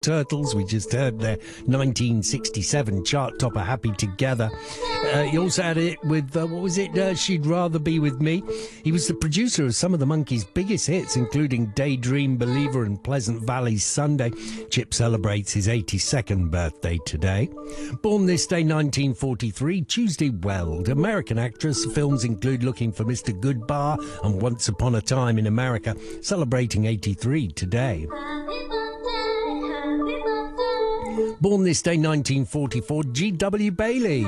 Turtles. We just heard their 1967 chart topper, Happy Together. He also had it with, what was it? She'd Rather Be With Me. He was the producer of some of the Monkees' biggest hits, including Daydream, Believer and Pleasant Valley Sunday. Chip celebrates his 82nd birthday today. Born this day, 1943, Tuesday Weld. American actress. Films include Looking for Mr. Goodbar and Once Upon a Time in America. Celebrating 83 today. Born this day, 1944, G.W. Bailey.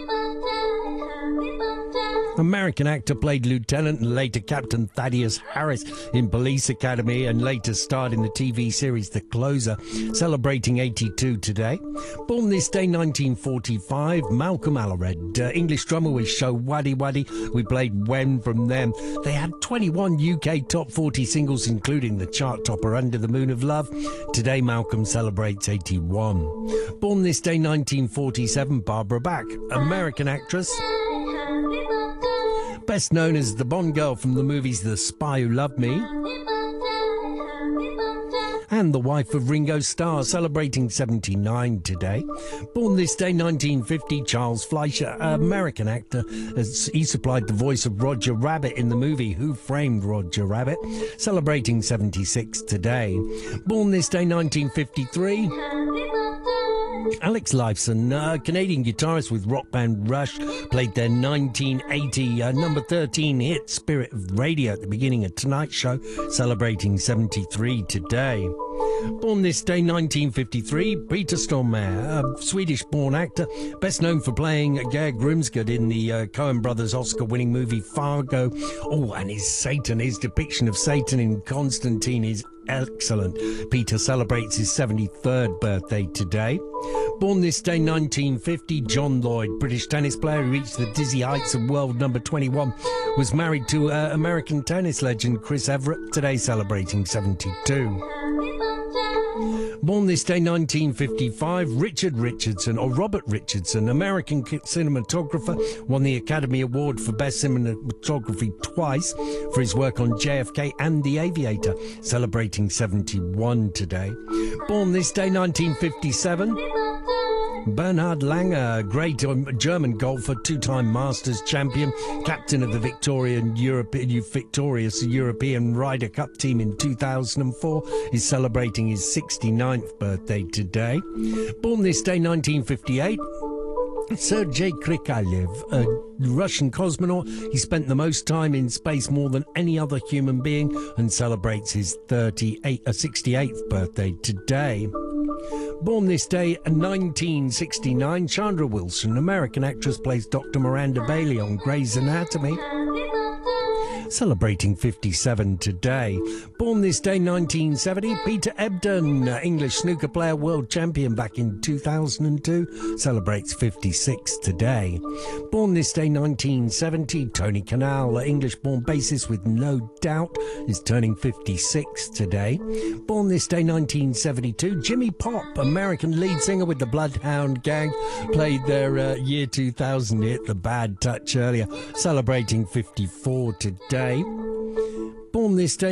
American actor, played Lieutenant and later Captain Thaddeus Harris in Police Academy and later starred in the TV series The Closer, celebrating 82 today. Born this day, 1945, Malcolm Alared, English drummer with Show Waddy Waddy. We played When from them. They had 21 UK top 40 singles, including the chart topper Under the Moon of Love. Today, Malcolm celebrates 81. Born this day, 1947, Barbara Bach, American actress. Best known as the Bond girl from the movies The Spy Who Loved Me and the wife of Ringo Starr, celebrating 79 today. Born this day, 1950, Charles Fleischer, American actor, as he supplied the voice of Roger Rabbit in the movie Who Framed Roger Rabbit, celebrating 76 today. Born this day, 1953, Alex Lifeson, Canadian guitarist with rock band Rush, played their 1980 number 13 hit Spirit of Radio at the beginning of Tonight Show, celebrating 73 today. Born this day, 1953, Peter Stormare, a Swedish-born actor, best known for playing Geir Grimsgård in the Coen Brothers Oscar-winning movie Fargo. Oh, and his depiction of Satan in Constantine is excellent. Peter celebrates his 73rd birthday today. Born this day, 1950, John Lloyd, British tennis player who reached the dizzy heights of world number 21, was married to American tennis legend Chris Evert, today celebrating 72. Born this day, 1955, Richard Richardson, or Robert Richardson, American cinematographer, won the Academy Award for Best Cinematography twice for his work on JFK and The Aviator, celebrating 71 today. Born this day, 1957, Bernhard Langer, great German golfer, two-time Masters champion, captain of the victorious European Ryder Cup team in 2004, is celebrating his 69th birthday today. Born this day, 1958, Sergei Krikalev, a Russian cosmonaut. He spent the most time in space, more than any other human being, and celebrates his 68th birthday today. Born this day, 1969, Chandra Wilson, American actress, plays Dr. Miranda Bailey on Grey's Anatomy, celebrating 57 today. Born this day, 1970, Peter Ebdon, English snooker player, world champion back in 2002, celebrates 56 today. Born this day, 1970, Tony Kanal, English-born bassist with No Doubt, is turning 56 today. Born this day, 1972, Jimmy Pop, American lead singer with the Bloodhound Gang, played their year 2000 hit The Bad Touch earlier, celebrating 54 today. Born this day,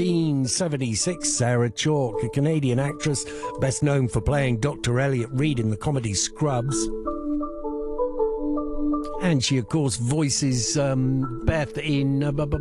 1976, Sarah Chalke, a Canadian actress, best known for playing Dr. Elliot Reed in the comedy Scrubs. And she, of course, voices Beth in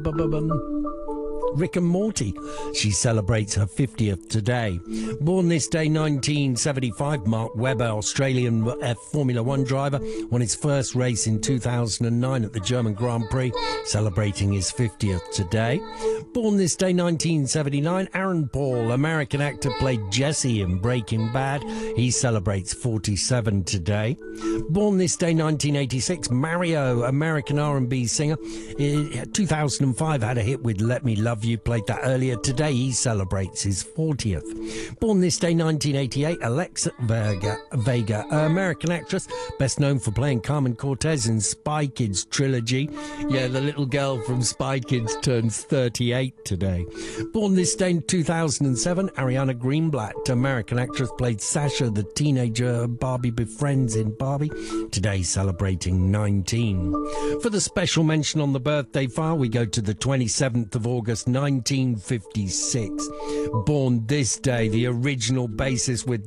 Rick and Morty. She celebrates her 50th today. Born this day, 1975, Mark Webber, Australian Formula One driver, won his first race in 2009 at the German Grand Prix, celebrating his 50th today. Born this day, 1979, Aaron Paul, American actor, played Jesse in Breaking Bad. He celebrates 47 today. Born this day, 1986, Mario, American R&B singer. In 2005, had a hit with Let Me Love You, played that earlier. Today, he celebrates his 40th. Born this day, 1988, Alexa Vega, American actress, best known for playing Carmen Cortez in Spy Kids trilogy. Yeah, the little girl from Spy Kids turns 38 today. Born this day in 2007, Ariana Greenblatt, American actress, played Sasha, the teenager Barbie befriends in Barbie. Today, celebrating 19. For the special mention on the birthday file, we go to the 27th of August, 1956. Born this day, the original bassist with